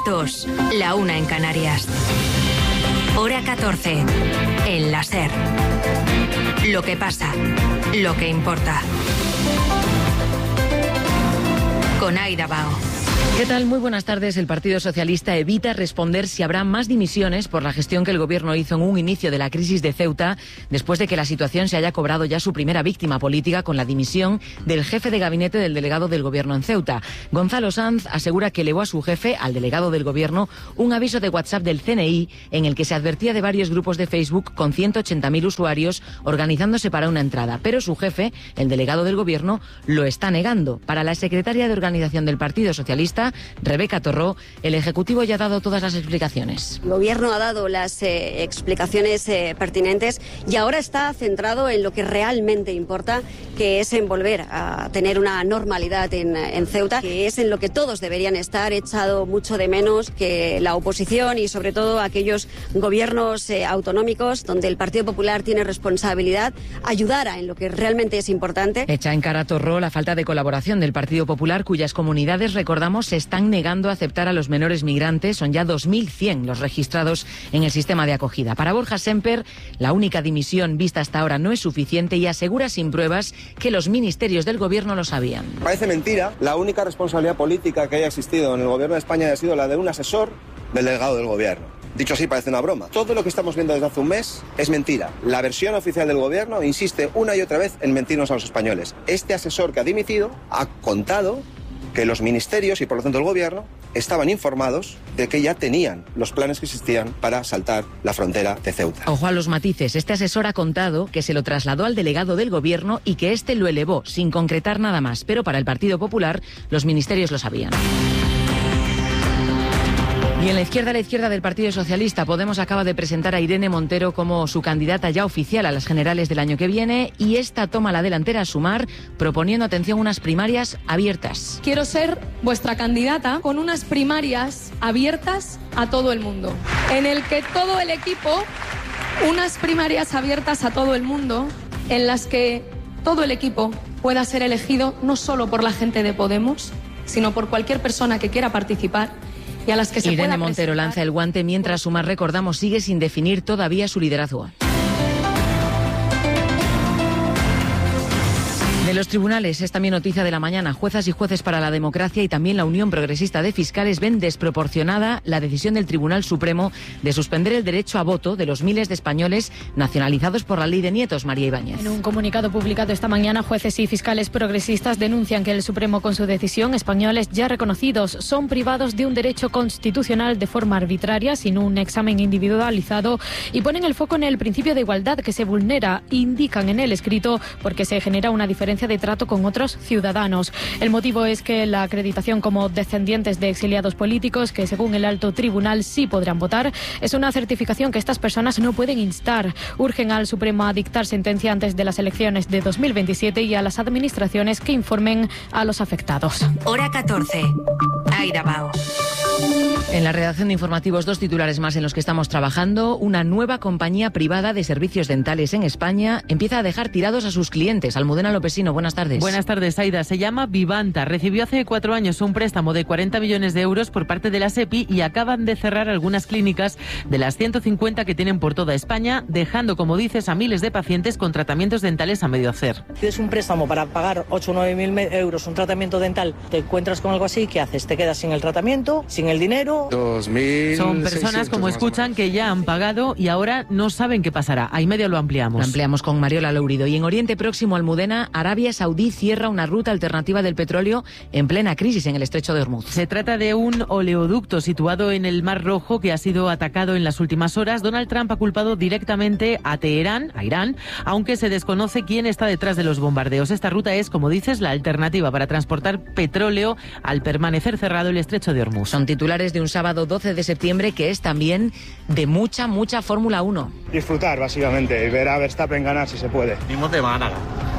2, la 1 en Canarias. Hora 14, en la SER. Lo que pasa, lo que importa. Con Aida Bao. ¿Qué tal? Muy buenas tardes. El Partido Socialista evita responder si habrá más dimisiones por la gestión que el Gobierno hizo en un inicio de la crisis de Ceuta, después de que la situación se haya cobrado ya su primera víctima política con la dimisión del jefe de gabinete del delegado del Gobierno en Ceuta. Gonzalo Sanz asegura que elevó a su jefe, al delegado del Gobierno, un aviso de WhatsApp del CNI en el que se advertía de varios grupos de Facebook con 180.000 usuarios organizándose para una entrada. Pero su jefe, el delegado del Gobierno, lo está negando. Para la secretaria de Organización del Partido Socialista, Rebeca Torró, el Ejecutivo ya ha dado todas las explicaciones. El Gobierno ha dado las explicaciones pertinentes y ahora está centrado en lo que realmente importa, que es en volver a tener una normalidad en Ceuta, que es en lo que todos deberían estar. He echado mucho de menos que la oposición y sobre todo aquellos gobiernos autonómicos donde el Partido Popular tiene responsabilidad ayudara en lo que realmente es importante. Echa en cara a Torró la falta de colaboración del Partido Popular, cuyas comunidades, recordamos, se están negando a aceptar a los menores migrantes. Son ya 2.100 los registrados en el sistema de acogida. Para Borja Semper, la única dimisión vista hasta ahora no es suficiente y asegura sin pruebas que los ministerios del Gobierno lo sabían. Parece mentira. La única responsabilidad política que haya existido en el Gobierno de España ha sido la de un asesor del delegado del Gobierno. Dicho así, parece una broma. Todo lo que estamos viendo desde hace un mes es mentira. La versión oficial del Gobierno insiste una y otra vez en mentirnos a los españoles. Este asesor que ha dimitido ha contado que los ministerios y por lo tanto el Gobierno estaban informados de que ya tenían los planes que existían para saltar la frontera de Ceuta. Ojo a los matices. Este asesor ha contado que se lo trasladó al delegado del Gobierno y que éste lo elevó sin concretar nada más. Pero para el Partido Popular los ministerios lo sabían. Y en la izquierda del Partido Socialista, Podemos acaba de presentar a Irene Montero como su candidata ya oficial a las generales del año que viene, y esta toma la delantera a Sumar, proponiendo, atención, unas primarias abiertas. Quiero ser vuestra candidata con unas primarias abiertas a todo el mundo, en el que todo el equipo, unas primarias abiertas a todo el mundo, en las que todo el equipo pueda ser elegido no solo por la gente de Podemos, sino por cualquier persona que quiera participar. Y a las que se Irene Montero lanza el guante mientras Sumar, recordamos, sigue sin definir todavía su liderazgo. De los tribunales es también noticia de la mañana. Juezas y jueces para la Democracia y también la Unión Progresista de Fiscales ven desproporcionada la decisión del Tribunal Supremo de suspender el derecho a voto de los miles de españoles nacionalizados por la ley de nietos. María Ibáñez. En un comunicado publicado esta mañana, jueces y fiscales progresistas denuncian que el Supremo, con su decisión, españoles ya reconocidos son privados de un derecho constitucional de forma arbitraria, sin un examen individualizado, y ponen el foco en el principio de igualdad que se vulnera, indican en el escrito, porque se genera una diferencia de trato con otros ciudadanos. El motivo es que la acreditación como descendientes de exiliados políticos, que según el alto tribunal sí podrán votar, es una certificación que estas personas no pueden instar. Urgen al Supremo a dictar sentencia antes de las elecciones de 2027 y a las administraciones que informen a los afectados. Hora 14. Aida Bao. En la redacción de informativos, dos titulares más en los que estamos trabajando. Una nueva compañía privada de servicios dentales en España empieza a dejar tirados a sus clientes. Almudena Lopesino, buenas tardes. Buenas tardes, Aida. Se llama Vivanta. Recibió hace 4 años un préstamo de 40 millones de euros por parte de la SEPI y acaban de cerrar algunas clínicas de las 150 que tienen por toda España, dejando, como dices, a miles de pacientes con tratamientos dentales a medio hacer. Pides un préstamo para pagar 8 o 9 mil euros un tratamiento dental, te encuentras con algo así, ¿qué haces? Te quedas sin el tratamiento, sin el dinero. Son personas, como escuchan, que ya han pagado y ahora no saben qué pasará. Ahí medio lo ampliamos. Lo ampliamos con Mariola Lourido. Y en Oriente Próximo, Almudena, Arabia Saudí cierra una ruta alternativa del petróleo en plena crisis en el estrecho de Hormuz. Se trata de un oleoducto situado en el Mar Rojo que ha sido atacado en las últimas horas. Donald Trump ha culpado directamente a Teherán, a Irán, aunque se desconoce quién está detrás de los bombardeos. Esta ruta es, como dices, la alternativa para transportar petróleo al permanecer cerrado el estrecho de Hormuz. Son titulares de un sábado 12 de septiembre que es también de mucha Fórmula 1. Disfrutar, básicamente, y ver a Verstappen ganar si se puede. Venimos de Málaga.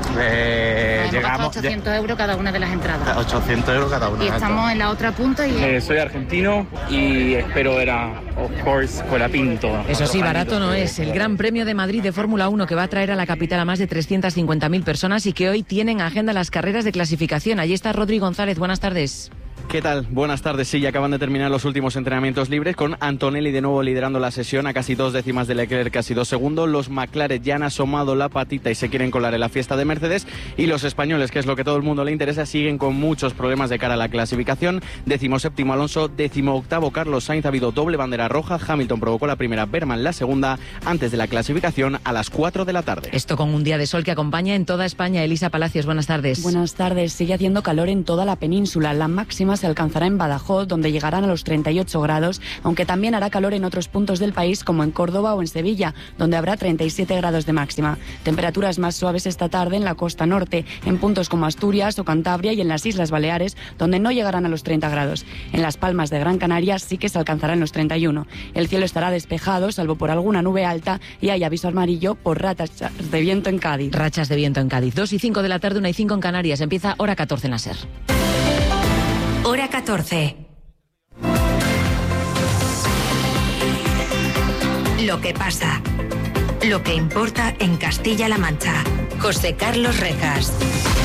Llegamos 800 euros cada una de las entradas. 800 euros cada una. Y estamos en la otra punta y... Soy argentino y espero ver a, of course, Colapinto. Eso sí, barato no es. El Gran Premio de Madrid de Fórmula 1 que va a traer a la capital a más de 350.000 personas y que hoy tienen agenda las carreras de clasificación. Allí está Rodri González. Buenas tardes. ¿Qué tal? Buenas tardes. Sí, ya acaban de terminar los últimos entrenamientos libres con Antonelli de nuevo liderando la sesión a casi 2 décimas de Leclerc, casi 2 segundos. Los McLaren ya han asomado la patita y se quieren colar en la fiesta de Mercedes. Y los españoles, que es lo que todo el mundo le interesa, siguen con muchos problemas de cara a la clasificación. 17º Alonso, 18º Carlos Sainz. Ha habido doble bandera roja. Hamilton provocó la primera, Verman la segunda, antes de la clasificación a las 4 de la tarde. Esto con un día de sol que acompaña en toda España. Elisa Palacios, buenas tardes. Buenas tardes. Sigue haciendo calor en toda la península. La máxima se alcanzará en Badajoz, donde llegarán a los 38 grados, aunque también hará calor en otros puntos del país, como en Córdoba o en Sevilla, donde habrá 37 grados de máxima. Temperaturas más suaves esta tarde en la costa norte, en puntos como Asturias o Cantabria y en las Islas Baleares, donde no llegarán a los 30 grados. En Las Palmas de Gran Canaria sí que se alcanzarán los 31. El cielo estará despejado, salvo por alguna nube alta, y hay aviso amarillo por rachas de viento en Cádiz. Rachas de viento en Cádiz. 2 y 5 de la tarde, 1 y 5 en Canarias. Empieza Hora 14 en la SER. Hora 14. Lo que pasa. Lo que importa en Castilla-La Mancha. José Carlos Rejas.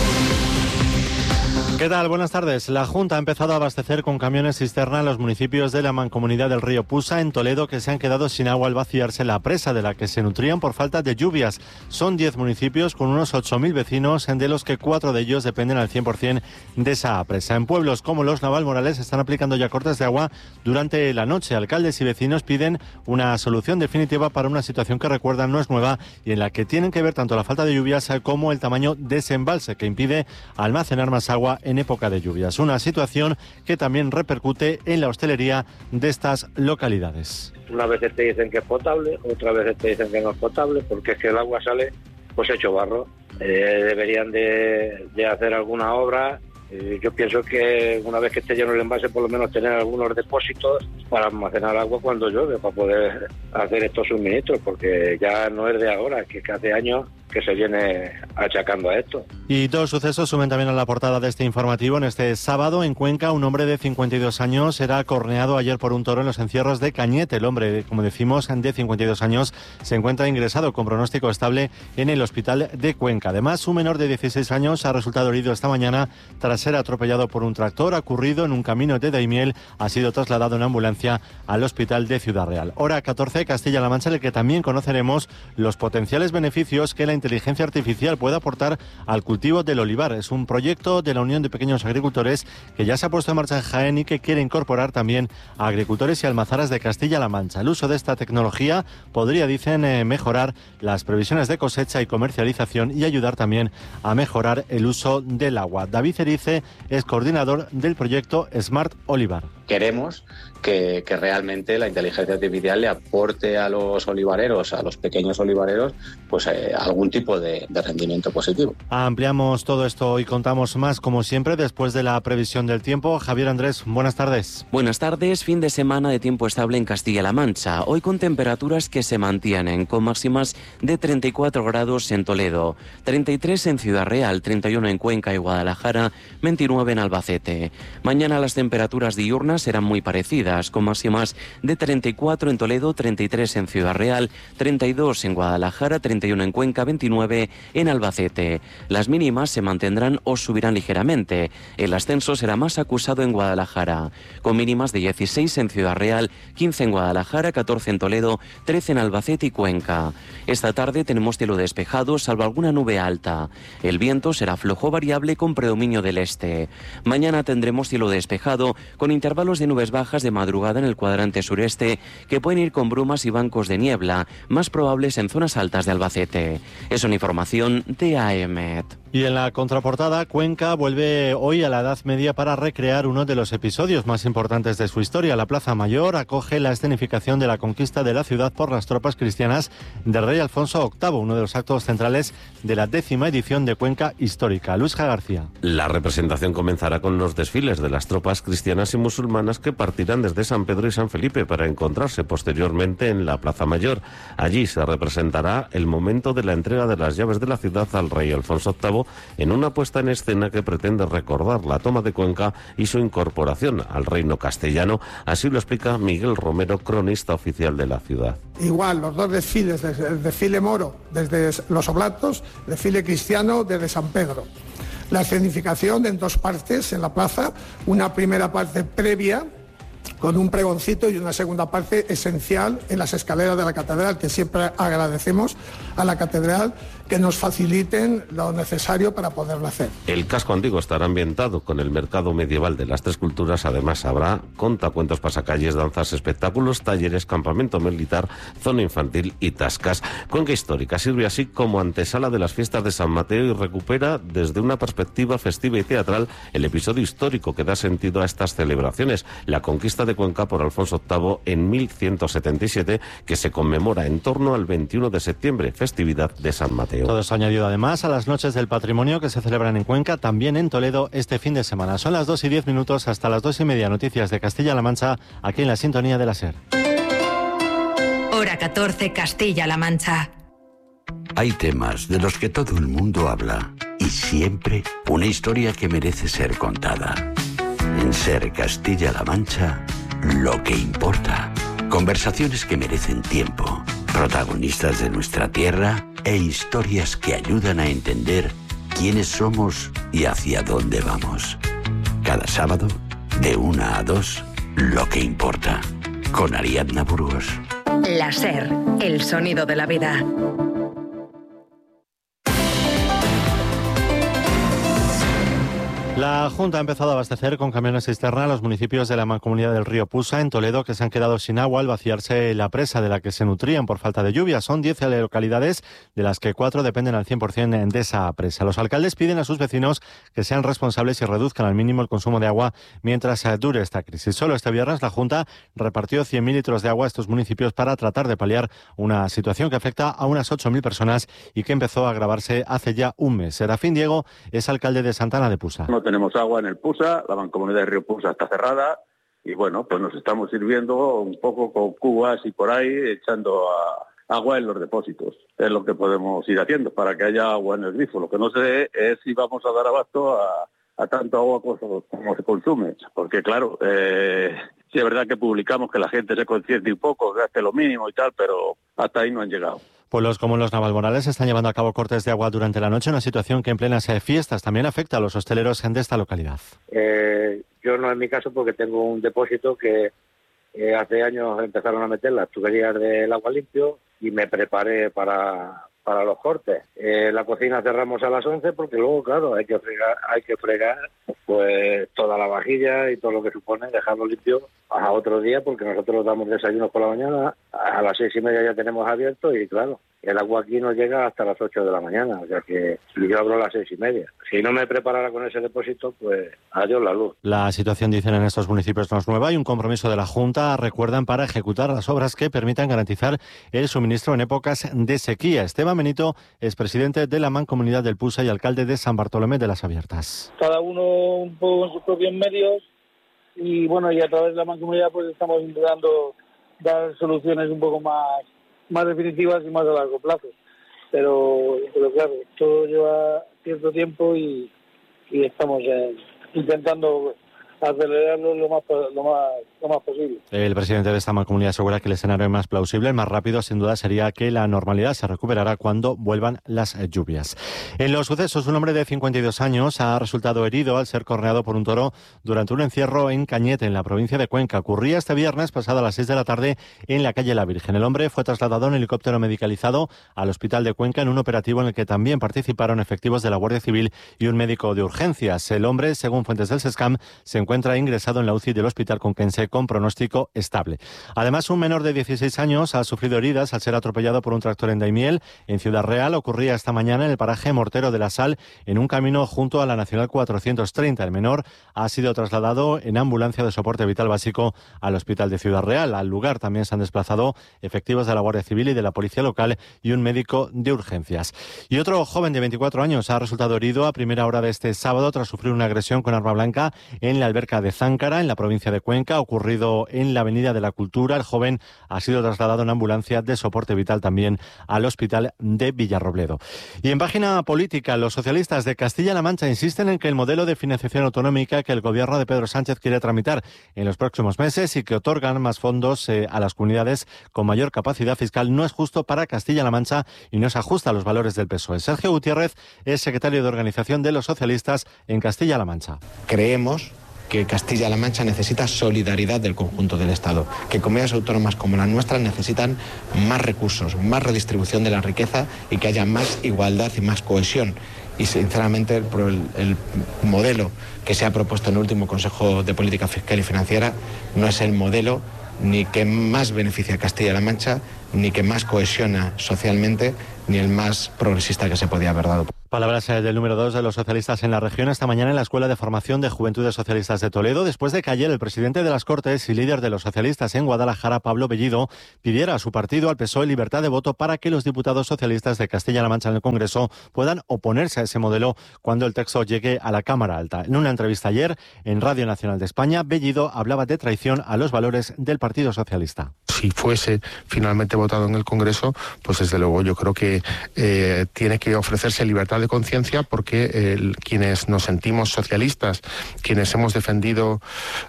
¿Qué tal? Buenas tardes. La Junta ha empezado a abastecer con camiones cisterna a los municipios de la Mancomunidad del Río Pusa, en Toledo, que se han quedado sin agua al vaciarse la presa de la que se nutrían por falta de lluvias. Son 10 municipios con unos 8.000 vecinos, de los que 4 de ellos dependen al 100% de esa presa. En pueblos como los Navalmorales están aplicando ya cortes de agua durante la noche. Alcaldes y vecinos piden una solución definitiva para una situación que, recuerdan, no es nueva y en la que tienen que ver tanto la falta de lluvias como el tamaño de ese embalse, que impide almacenar más agua en época de lluvias. Una situación que también repercute en la hostelería de estas localidades. Una vez te dicen que es potable, otra vez te dicen que no es potable, porque es que el agua sale pues hecho barro. Deberían de hacer alguna obra. Yo pienso que una vez que esté lleno el envase, por lo menos tener algunos depósitos para almacenar agua cuando llueve, para poder hacer estos suministros, porque ya no es de ahora, que hace años que se viene achacando a esto. Y 2 sucesos suben también a la portada de este informativo. En este sábado, en Cuenca, un hombre de 52 años era corneado ayer por un toro en los encierros de Cañete. El hombre, como decimos, de 52 años, se encuentra ingresado con pronóstico estable en el hospital de Cuenca. Además, un menor de 16 años ha resultado herido esta mañana tras ser atropellado por un tractor ocurrido en un camino de Daimiel. Ha sido trasladado en ambulancia al hospital de Ciudad Real. Hora 14, Castilla-La Mancha, en el que también conoceremos los potenciales beneficios que la inteligencia artificial puede aportar al cultivo del olivar. Es un proyecto de la Unión de Pequeños Agricultores que ya se ha puesto en marcha en Jaén y que quiere incorporar también a agricultores y almazaras de Castilla-La Mancha. El uso de esta tecnología podría, dicen, mejorar las previsiones de cosecha y comercialización y ayudar también a mejorar el uso del agua. David Erice es coordinador del proyecto Smart Olivar. Queremos que realmente la inteligencia artificial le aporte a los olivareros, a los pequeños olivareros, pues algún tipo de rendimiento positivo. Ampliamos todo esto y contamos más, como siempre, después de la previsión del tiempo. Javier Andrés, buenas tardes. Buenas tardes. Fin de semana de tiempo estable en Castilla-La Mancha. Hoy con temperaturas que se mantienen, con máximas de 34 grados en Toledo, 33 en Ciudad Real, 31 en Cuenca y Guadalajara, 29 en Albacete. Mañana las temperaturas diurnas serán muy parecidas, con máximas de 34 en Toledo, 33 en Ciudad Real, 32 en Guadalajara, 31 en Cuenca, 29 en Albacete. Las mínimas se mantendrán o subirán ligeramente. El ascenso será más acusado en Guadalajara, con mínimas de 16 en Ciudad Real, 15 en Guadalajara, 14 en Toledo, 13 en Albacete y Cuenca. Esta tarde tenemos cielo despejado, salvo alguna nube alta. El viento será flojo variable con predominio del este. Mañana tendremos cielo despejado, con intervalos de nubes bajas de madrugada en el cuadrante sureste, que pueden ir con brumas y bancos de niebla, más probables en zonas altas de Albacete. Es una información de AEMET. Y en la contraportada, Cuenca vuelve hoy a la Edad Media para recrear uno de los episodios más importantes de su historia. La Plaza Mayor acoge la escenificación de la conquista de la ciudad por las tropas cristianas del rey Alfonso VIII, uno de los actos centrales de la 10ª edición de Cuenca Histórica. Luis G. García. La representación comenzará con los desfiles de las tropas cristianas y musulmanas que partirán desde San Pedro y San Felipe para encontrarse posteriormente en la Plaza Mayor. Allí se representará el momento de la entrega de las llaves de la ciudad al rey Alfonso VIII, en una puesta en escena que pretende recordar la toma de Cuenca y su incorporación al reino castellano. Así lo explica Miguel Romero, cronista oficial de la ciudad. Igual, los dos desfiles, el desfile moro desde los Oblatos, el desfile cristiano desde San Pedro. la escenificación en 2 partes en la plaza, una primera parte previa con un pregoncito y una segunda parte esencial en las escaleras de la catedral, que siempre agradecemos a la catedral que nos faciliten lo necesario para poderlo hacer. El casco antiguo estará ambientado con el mercado medieval de las 3 culturas. Además habrá contacuentos, pasacalles, danzas, espectáculos, talleres, campamento militar, zona infantil y tascas. Cuenca Histórica sirve así como antesala de las fiestas de San Mateo y recupera desde una perspectiva festiva y teatral el episodio histórico que da sentido a estas celebraciones, la conquista de Cuenca por Alfonso VIII en 1177, que se conmemora en torno al 21 de septiembre, festividad de San Mateo. Todo esto añadido además a las noches del patrimonio que se celebran en Cuenca, también en Toledo este fin de semana. Son las 2:10, hasta las 2:30, noticias de Castilla-La Mancha, aquí en la sintonía de la SER. Hora 14, Castilla-La Mancha. Hay temas de los que todo el mundo habla y siempre una historia que merece ser contada. En SER Castilla-La Mancha, lo que importa. Conversaciones que merecen tiempo, protagonistas de nuestra tierra e historias que ayudan a entender quiénes somos y hacia dónde vamos. Cada sábado, de 1 a 2, lo que importa. Con Ariadna Burgos. La SER, el sonido de la vida. La Junta ha empezado a abastecer con camiones cisterna a los municipios de la Mancomunidad del Río Pusa, en Toledo, que se han quedado sin agua al vaciarse la presa de la que se nutrían por falta de lluvia. Son 10 localidades, de las que 4 dependen al 100% de esa presa. Los alcaldes piden a sus vecinos que sean responsables y reduzcan al mínimo el consumo de agua mientras dure esta crisis. Solo este viernes la Junta repartió 100.000 litros de agua a estos municipios para tratar de paliar una situación que afecta a unas 8.000 personas y que empezó a agravarse hace ya un mes. Serafín Diego es alcalde de Santana de Pusa. No tenemos agua en el Pusa, la Mancomunidad de Río Pusa está cerrada y bueno, pues nos estamos sirviendo un poco con cubas y por ahí echando agua en los depósitos. Es lo que podemos ir haciendo para que haya agua en el grifo. Lo que no sé es si vamos a dar abasto a tanto agua como se consume, porque claro, sí es verdad que publicamos que la gente se conciente un poco, gaste lo mínimo y tal, pero hasta ahí no han llegado. Pueblos como los Navalmorales están llevando a cabo cortes de agua durante la noche, una situación que en plenas fiestas también afecta a los hosteleros de esta localidad. Yo no en mi caso, porque tengo un depósito que hace años empezaron a meter las tuberías del agua limpio y me preparé para los cortes. La cocina cerramos a las 11 porque luego, claro, hay que fregar pues toda la vajilla y todo lo que supone dejarlo limpio a otro día, porque nosotros damos desayunos por la mañana, a las 6:30 ya tenemos abierto y claro, el agua aquí no llega hasta las 8 de la mañana, o sea que yo abro a las 6:30. Si no me preparara con ese depósito, pues adiós la luz. La situación, dicen en estos municipios, no es nueva. Hay un compromiso de la Junta, recuerdan, para ejecutar las obras que permitan garantizar el suministro en épocas de sequía. Esteban Benito es presidente de la Mancomunidad del Pusa y alcalde de San Bartolomé de las Abiertas. Cada uno un poco con sus propios medios y bueno, y a través de la Mancomunidad pues estamos intentando dar soluciones un poco más definitivas y más a largo plazo. Pero claro, todo lleva cierto tiempo y estamos intentando acelerarlo lo más posible. El presidente de esta mancomunidad asegura que el escenario más plausible, el más rápido, sin duda, sería que la normalidad se recuperará cuando vuelvan las lluvias. En los sucesos, un hombre de 52 años ha resultado herido al ser corneado por un toro durante un encierro en Cañete, en la provincia de Cuenca. Ocurría este viernes pasado a las 6 de la tarde en la calle La Virgen. El hombre fue trasladado en helicóptero medicalizado al hospital de Cuenca en un operativo en el que también participaron efectivos de la Guardia Civil y un médico de urgencias. El hombre, según fuentes del SESCAM, se encuentra ingresado en la UCI del Hospital Conquense con pronóstico estable. Además, un menor de 16 años ha sufrido heridas al ser atropellado por un tractor en Daimiel, en Ciudad Real. Ocurría esta mañana en el paraje Mortero de la Sal, en un camino junto a la Nacional 430. El menor ha sido trasladado en ambulancia de soporte vital básico al Hospital de Ciudad Real. Al lugar también se han desplazado efectivos de la Guardia Civil y de la Policía Local y un médico de urgencias. Y otro joven de 24 años ha resultado herido a primera hora de este sábado tras sufrir una agresión con arma blanca en la alberca alberca de Záncara, en la provincia de Cuenca, ocurrido en la Avenida de la Cultura. El joven ha sido trasladado en ambulancia de soporte vital también al hospital de Villarrobledo. Y en página política, los socialistas de Castilla-La Mancha insisten en que el modelo de financiación autonómica que el gobierno de Pedro Sánchez quiere tramitar en los próximos meses y que otorgan más fondos a las comunidades con mayor capacidad fiscal no es justo para Castilla-La Mancha y no se ajusta a los valores del PSOE. Sergio Gutiérrez es secretario de organización de los socialistas en Castilla-La Mancha. Creemos que Castilla-La Mancha necesita solidaridad del conjunto del Estado, que comunidades autónomas como las nuestras necesitan más recursos, más redistribución de la riqueza y que haya más igualdad y más cohesión. Y sinceramente el modelo que se ha propuesto en el último Consejo de Política Fiscal y Financiera no es el modelo ni que más beneficia a Castilla-La Mancha, ni que más cohesiona socialmente, ni el más progresista que se podía haber dado. Palabras del número 2 de los socialistas en la región esta mañana en la Escuela de Formación de Juventudes Socialistas de Toledo, después de que ayer el presidente de las Cortes y líder de los socialistas en Guadalajara, Pablo Bellido, pidiera a su partido, al PSOE, libertad de voto para que los diputados socialistas de Castilla-La Mancha en el Congreso puedan oponerse a ese modelo cuando el texto llegue a la Cámara Alta. En una entrevista ayer en Radio Nacional de España, Bellido hablaba de traición a los valores del Partido Socialista. Si fuese finalmente votado en el Congreso, pues desde luego yo creo que tiene que ofrecerse libertad de conciencia, porque quienes nos sentimos socialistas, quienes hemos defendido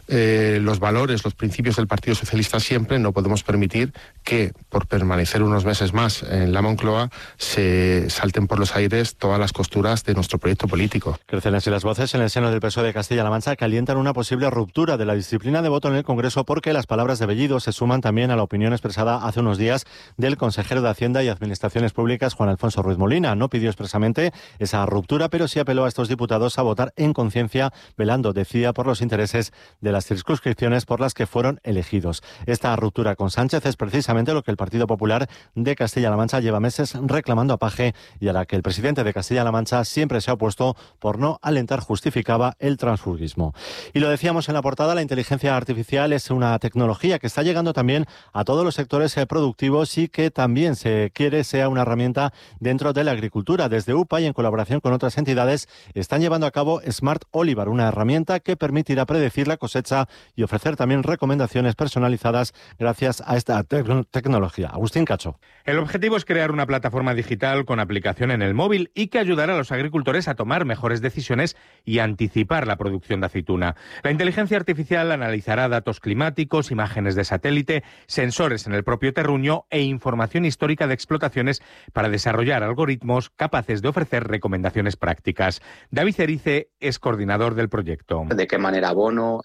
los valores, los principios del Partido Socialista siempre, no podemos permitir que por permanecer unos meses más en la Moncloa se salten por los aires todas las costuras de nuestro proyecto político. Crecen así las voces en el seno del PSOE de Castilla-La Mancha que alientan una posible ruptura de la disciplina de voto en el Congreso, porque las palabras de Bellido se suman también a la opinión expresada hace unos días del consejero de Hacienda y Administraciones Públicas, Juan Alfonso Ruiz Molina. No pidió expresamente esa ruptura, pero sí apeló a estos diputados a votar en conciencia, velando, decía, por los intereses de las circunscripciones por las que fueron elegidos. Esta ruptura con Sánchez es precisamente lo que el Partido Popular de Castilla-La Mancha lleva meses reclamando a Paje y a la que el presidente de Castilla-La Mancha siempre se ha opuesto por no alentar, justificaba, el transfugismo. Y lo decíamos en la portada, la inteligencia artificial es una tecnología que está llegando también a todos los sectores productivos y que también se quiere sea una herramienta dentro de la agricultura. Desde UPA y en colaboración con otras entidades están llevando a cabo Smart Olivar, una herramienta que permitirá predecir la cosecha y ofrecer también recomendaciones personalizadas gracias a esta tecnología. Agustín Cacho. El objetivo es crear una plataforma digital con aplicación en el móvil y que ayudará a los agricultores a tomar mejores decisiones y anticipar la producción de aceituna. La inteligencia artificial analizará datos climáticos, imágenes de satélite, sensores en el propio terruño e información histórica de explotaciones para desarrollar algoritmos capaces de ofrecer recomendaciones prácticas. David Erice es coordinador del proyecto. ¿De qué manera abono?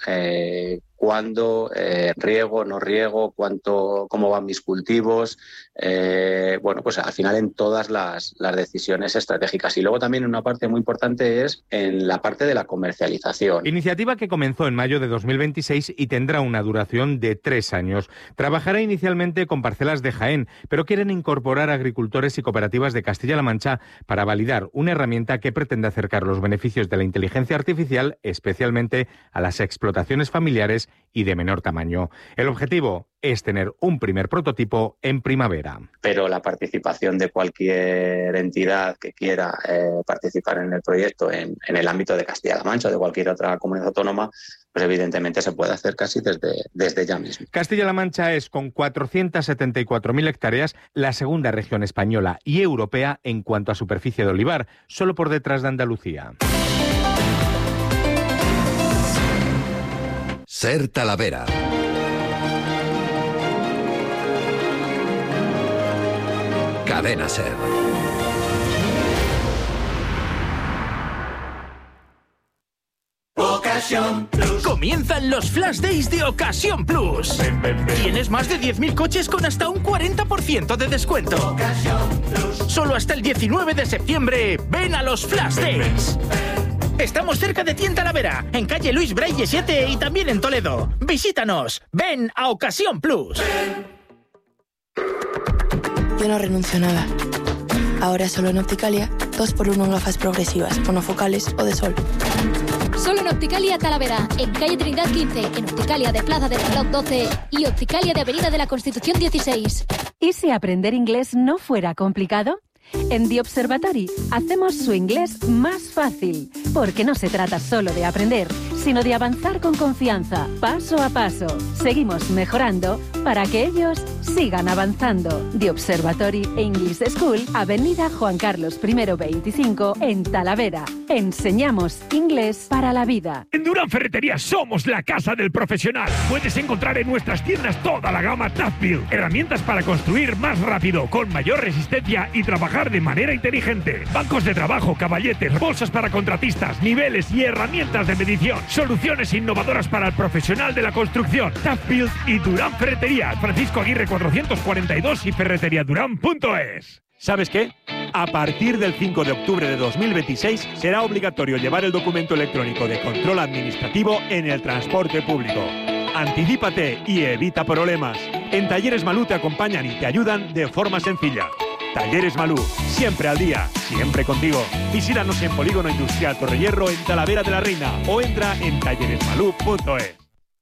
¿Cuándo? ¿Riego? ¿No riego? ¿Cuánto? ¿Cómo van mis cultivos? Bueno, pues al final en todas las decisiones estratégicas. Y luego también una parte muy importante es en la parte de la comercialización. Iniciativa que comenzó en mayo de 2026 y tendrá una duración de 3 años. Trabajará inicialmente con parcelas de Jaén, pero quieren incorporar agricultores y cooperativas de Castilla-La Mancha para validar una herramienta que pretende acercar los beneficios de la inteligencia artificial, especialmente a las explotaciones familiares y de menor tamaño. El objetivo es tener un primer prototipo en primavera. Pero la participación de cualquier entidad que quiera participar en el proyecto en el ámbito de Castilla-La Mancha o de cualquier otra comunidad autónoma, pues evidentemente se puede hacer casi desde ya mismo. Castilla-La Mancha es, con 474.000 hectáreas, la segunda región española y europea en cuanto a superficie de olivar, solo por detrás de Andalucía. Ser Talavera. Cadena Ser. Ocasión Plus. Comienzan los Flash Days de Ocasión Plus. Tienes más de 10.000 coches con hasta un 40% de descuento. Solo hasta el 19 de septiembre. Ven a los Flash Days. Estamos cerca de ti en Talavera, en calle Luis Braille 7 y también en Toledo. Visítanos. Ven a Ocasión Plus. Yo no renuncio a nada. Ahora solo en Opticalia, 2x1 en gafas progresivas, monofocales o de sol. Solo en Opticalia Talavera, en calle Trinidad 15, en Opticalia de Plaza del Reloj 12 y Opticalia de Avenida de la Constitución 16. ¿Y si aprender inglés no fuera complicado? En The Observatory hacemos su inglés más fácil, porque no se trata solo de aprender, sino de avanzar con confianza, paso a paso. Seguimos mejorando para que ellos sigan avanzando. The Observatory English School, Avenida Juan Carlos I 25, en Talavera. Enseñamos inglés para la vida. En Durán Ferretería somos la casa del profesional. Puedes encontrar en nuestras tiendas toda la gama ToughBuild. Herramientas para construir más rápido, con mayor resistencia y trabajar de manera inteligente. Bancos de trabajo, caballetes, bolsas para contratistas, niveles y herramientas de medición. Soluciones innovadoras para el profesional de la construcción. ToughBuild y Durán Ferretería. Francisco Aguirre 442 y ferreteriadurán.es. ¿Sabes qué? A partir del 5 de octubre de 2026 será obligatorio llevar el documento electrónico de control administrativo en el transporte público. Anticípate y evita problemas. En Talleres Malú te acompañan y te ayudan de forma sencilla. Talleres Malú, siempre al día, siempre contigo. Visítanos en Polígono Industrial Torrehierro en Talavera de la Reina o entra en talleresmalú.es.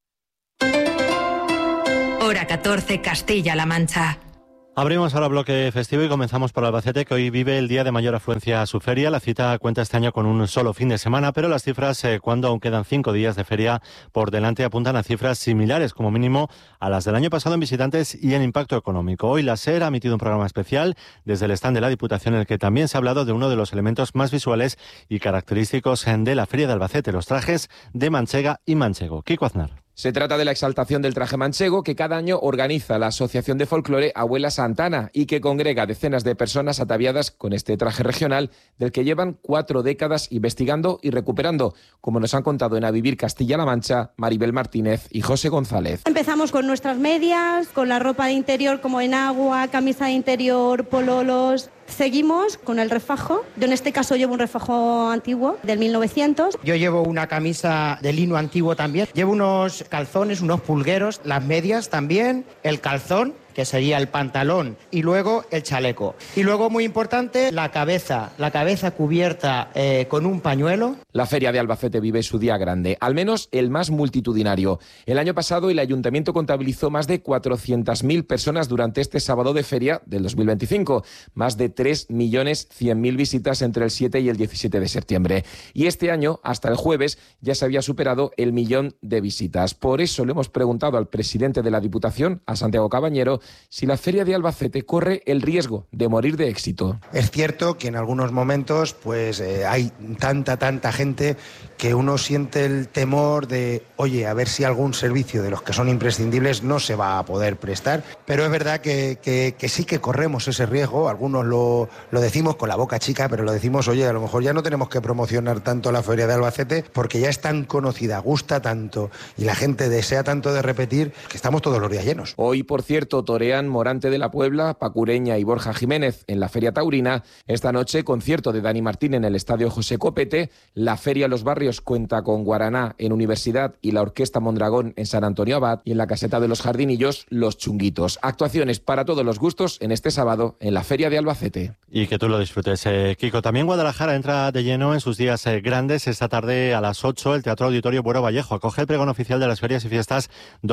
Hora 14, Castilla-La Mancha. Abrimos ahora bloque festivo y comenzamos por Albacete, que hoy vive el día de mayor afluencia a su feria. La cita cuenta este año con un solo fin de semana, pero las cifras, cuando aún quedan 5 días de feria por delante, apuntan a cifras similares, como mínimo, a las del año pasado en visitantes y en impacto económico. Hoy la SER ha emitido un programa especial desde el stand de la Diputación, en el que también se ha hablado de uno de los elementos más visuales y característicos de la feria de Albacete, los trajes de manchega y manchego. Kiko Aznar. Se trata de la exaltación del traje manchego que cada año organiza la Asociación de Folclore Abuela Santana y que congrega decenas de personas ataviadas con este traje regional del que llevan 4 décadas investigando y recuperando, como nos han contado en A Vivir Castilla-La Mancha Maribel Martínez y José González. Empezamos con nuestras medias, con la ropa de interior como enagua, camisa de interior, pololos. Seguimos con el refajo. Yo en este caso llevo un refajo antiguo del 1900. Yo llevo una camisa de lino antiguo también. Llevo unos calzones, unos pulgueros, las medias también, el calzón, que sería el pantalón, y luego el chaleco. Y luego, muy importante, la cabeza cubierta con un pañuelo. La Feria de Albacete vive su día grande, al menos el más multitudinario. El año pasado el Ayuntamiento contabilizó más de 400.000 personas durante este sábado de feria del 2025, más de 3.100.000 visitas entre el 7 y el 17 de septiembre. Y este año, hasta el jueves, ya se había superado el 1.000.000 de visitas. Por eso le hemos preguntado al presidente de la Diputación, a Santiago Cabañero, si la Feria de Albacete corre el riesgo de morir de éxito. Es cierto que en algunos momentos hay tanta gente que uno siente el temor de, oye, a ver si algún servicio de los que son imprescindibles no se va a poder prestar, pero es verdad que sí que corremos ese riesgo. Algunos lo decimos con la boca chica, pero lo decimos, oye, a lo mejor ya no tenemos que promocionar tanto la Feria de Albacete porque ya es tan conocida, gusta tanto y la gente desea tanto de repetir que estamos todos los días llenos. Hoy, por cierto, torean Morante de la Puebla, Pacureña y Borja Jiménez en la Feria Taurina. Esta noche, concierto de Dani Martín en el Estadio José Copete. La Feria Los Barrios cuenta con Guaraná en Universidad y la Orquesta Mondragón en San Antonio Abad, y en la Caseta de los Jardinillos, Los Chunguitos. Actuaciones para todos los gustos en este sábado en la Feria de Albacete. Y que tú lo disfrutes, Kiko. También Guadalajara entra de lleno en sus días grandes. Esta tarde a las 8 el Teatro Auditorio Buero Vallejo acoge el pregón oficial de las Ferias y Fiestas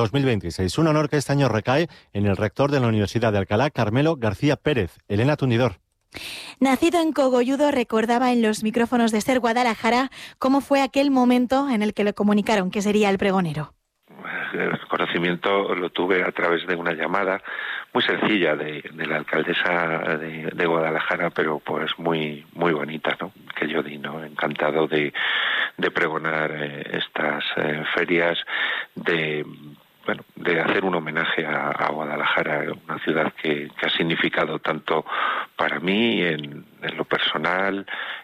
2026. Un honor que este año recae en el rector de la Universidad de Alcalá, Carmelo García Pérez. Elena Tundidor. Nacido en Cogolludo, recordaba en los micrófonos de SER Guadalajara cómo fue aquel momento en el que le comunicaron que sería el pregonero. El conocimiento lo tuve a través de una llamada muy sencilla de la alcaldesa de Guadalajara, pero pues muy bonita, ¿no? Que yo di, ¿no? Encantado de pregonar estas ferias, de hacer un homenaje a Guadalajara, una ciudad que ha significado tanto para mí en lo personal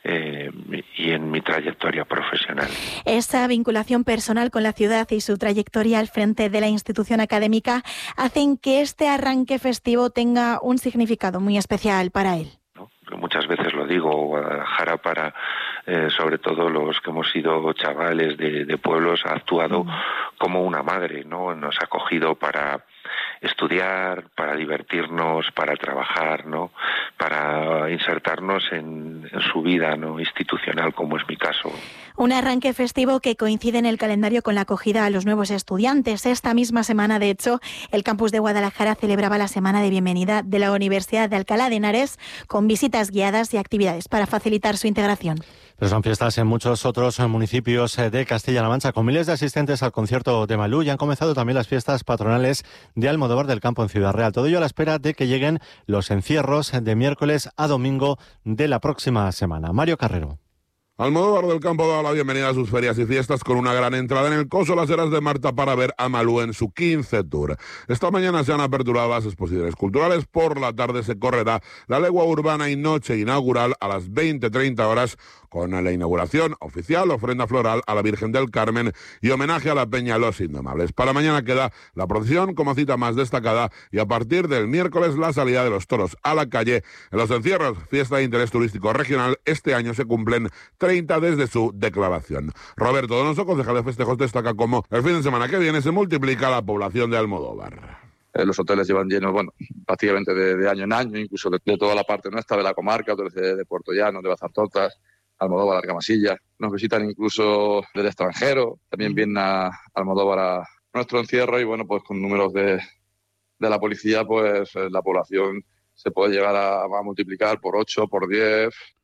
y en mi trayectoria profesional. Esa vinculación personal con la ciudad y su trayectoria al frente de la institución académica hacen que este arranque festivo tenga un significado muy especial para él. Muchas veces lo digo, Guadalajara para sobre todo los que hemos sido chavales de pueblos ha actuado como una madre, ¿no? Nos ha acogido para estudiar, para divertirnos, para trabajar, ¿no? Para insertarnos en su vida, ¿no? Institucional, como es mi caso. Un arranque festivo que coincide en el calendario con la acogida a los nuevos estudiantes. Esta misma semana, de hecho, el campus de Guadalajara celebraba la semana de bienvenida de la Universidad de Alcalá de Henares con visitas guiadas y actividades para facilitar su integración. Pero son fiestas en muchos otros municipios de Castilla-La Mancha, con miles de asistentes al concierto de Malú, y han comenzado también las fiestas patronales de Almodóvar del Campo en Ciudad Real. Todo ello a la espera de que lleguen los encierros de miércoles a domingo de la próxima semana. Mario Carrero. Almodóvar del Campo da la bienvenida a sus ferias y fiestas con una gran entrada en el Coso Las Heras de Marta para ver a Malú en su 15 Tour. Esta mañana se han aperturado las exposiciones culturales. Por la tarde se correrá la legua urbana y noche inaugural a las 20:30 horas con la inauguración oficial, ofrenda floral a la Virgen del Carmen y homenaje a la Peña Los Indomables. Para mañana queda la procesión como cita más destacada y a partir del miércoles la salida de los toros a la calle. En los encierros, fiesta de interés turístico regional, este año se cumplen 30 desde su declaración. Roberto Donoso, concejal de festejos, destaca cómo el fin de semana que viene se multiplica la población de Almodóvar. Los hoteles llevan llenos, prácticamente de año en año, incluso de toda la parte nuestra de la comarca, hoteles de Puerto Llano, de Bazartotas, Almodóvar, Argamasilla. Nos visitan incluso del extranjero, también vienen a Almodóvar a nuestro encierro y pues con números de la policía, pues la población se puede llegar a multiplicar por 8, por 10.